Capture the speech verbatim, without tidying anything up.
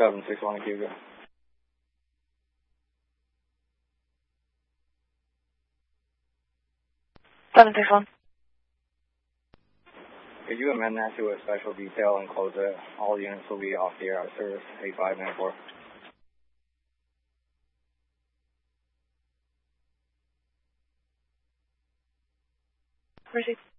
seven six one, Cuba. seven six one. Could you amend that to a special detail and close it? All units will be off the air out of service, eight five nine four. Receive.